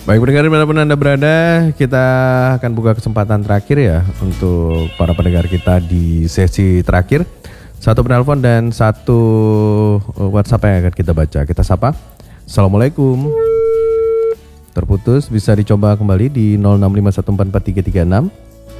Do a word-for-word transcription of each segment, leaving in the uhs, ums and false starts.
Baik pendengar dimanapun Anda berada, kita akan buka kesempatan terakhir ya untuk para pendengar kita di sesi terakhir. Satu penelpon dan satu WhatsApp yang akan kita baca. Kita sapa. Assalamualaikum. Terputus, bisa dicoba kembali di nol enam lima satu empat empat tiga tiga enam.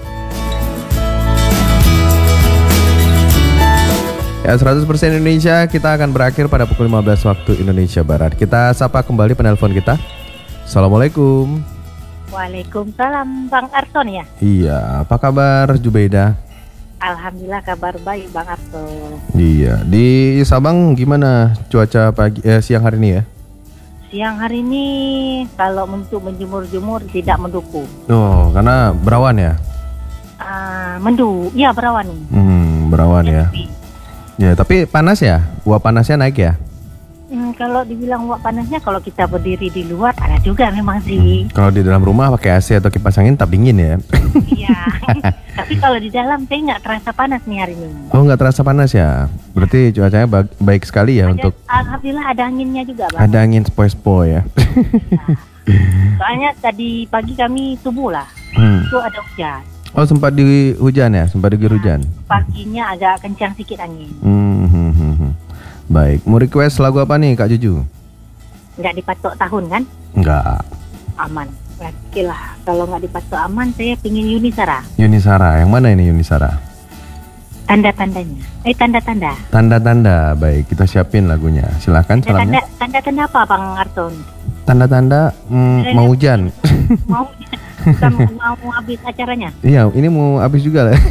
Ya, seratus persen Indonesia kita akan berakhir pada pukul lima belas waktu Indonesia Barat. Kita sapa kembali penelpon kita. Assalamualaikum. Waalaikumsalam, Bang Arson ya? Iya, apa kabar Jubaida? Alhamdulillah kabar baik Bang Arson. Iya, di Sabang gimana cuaca pagi eh, siang hari ini ya? Siang hari ini kalau untuk menjemur-jemur tidak mendukung. Oh, karena berawan ya? Uh, mendu, iya berawan. Hmm, berawan ya. Ya, tapi panas ya? Uap panasnya naik ya? Hmm, kalau dibilang uap panasnya kalau kita berdiri di luar ada juga memang sih. Hmm, kalau di dalam rumah pakai A C atau kipas angin tetap dingin ya? Iya. Tapi kalau di dalam saya nggak terasa panas nih hari ini. Oh, nggak terasa panas ya? Berarti cuacanya ba- baik sekali ya ada, untuk. Alhamdulillah ada anginnya juga Bang. Ada angin sepoi-sepoi ya. Iya. Soalnya tadi pagi kami subuh lah, hmm. itu ada hujan. Oh, sempat di hujan ya? Sempat diguyur hujan? Paginya agak kencang sedikit angin. Hmm, hmm, hmm, hmm. Baik, mau request lagu apa nih Kak Juju? Nggak dipatok tahun kan? Enggak. Aman. Oke lah, kalau nggak dipatok aman saya pingin Yunisara. Yunisara, yang mana ini Yunisara? Tanda-tandanya. Eh tanda-tanda. Tanda-tanda, baik kita siapin lagunya. Silakan salamnya. Tanda, tanda-tanda apa Bang Arson? Tanda-tanda mm, mau hujan. Mau bukan mau habis acaranya? Iya, ini mau habis juga lah.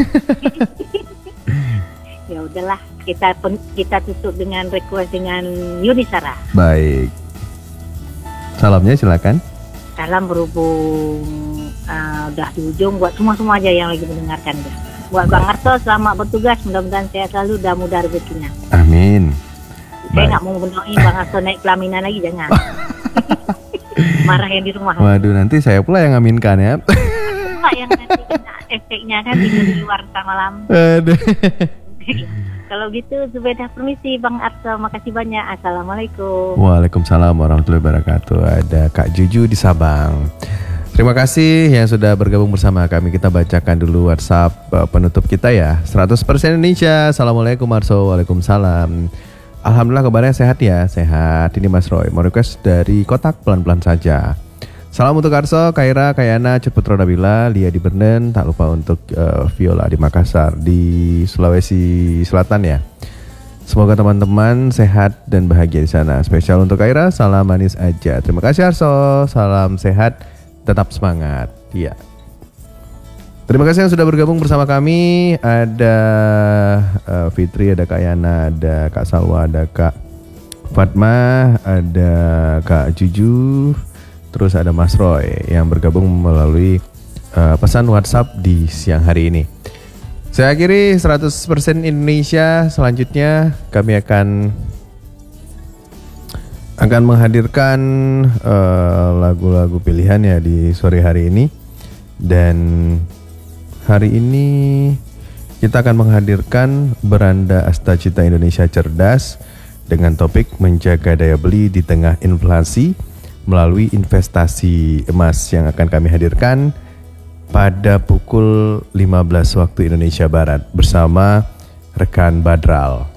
Ya udahlah, kita kita tutup dengan request dengan Yunisara. Baik. Salamnya silakan. Salam berhubung uh, udah di ujung buat semua-semua aja yang lagi mendengarkan. Buat Bang Arso selamat bertugas, mudah-mudahan sehat selalu dan mudah rezekinya. Amin. Saya nggak mau mendoain Bang Arso naik pelaminan lagi, jangan. Marah yang di rumah. Waduh, nanti saya pula yang aminkan ya. Pula yang nanti kena efeknya kan tidur di luar tengah malam. Aduh. Kalau gitu Zubedah permisi Bang Arso, makasih banyak. Assalamualaikum. Waalaikumsalam warahmatullahi wabarakatuh. Ada Kak Juju di Sabang. Terima kasih yang sudah bergabung bersama kami. Kita bacakan dulu WhatsApp penutup kita ya. seratus persen Indonesia. Assalamualaikum Arso. Waalaikumsalam. Alhamdulillah kabarnya sehat ya. Sehat. Ini Mas Roy. Mau request dari kotak pelan-pelan saja. Salam untuk Arso, Kaira, Kayana, Ceput Rodabila, Lia di Bernen. Tak lupa untuk uh, Viola di Makassar, di Sulawesi Selatan ya. Semoga teman-teman sehat dan bahagia di sana. Spesial untuk Kaira, salam manis aja. Terima kasih Arso. Salam sehat, tetap semangat. Iya. Terima kasih yang sudah bergabung bersama kami. Ada uh, Fitri, ada Kak Yana, ada Kak Salwa, ada Kak Fatma, ada Kak Juju, terus ada Mas Roy yang bergabung melalui uh, pesan WhatsApp di siang hari ini. Saya akhiri seratus persen Indonesia. Selanjutnya kami akan akan menghadirkan uh, lagu-lagu pilihan ya di sore hari ini. Dan hari ini kita akan menghadirkan Beranda Astacita Indonesia Cerdas dengan topik menjaga daya beli di tengah inflasi melalui investasi emas yang akan kami hadirkan pada pukul lima belas waktu Indonesia Barat bersama rekan Badral.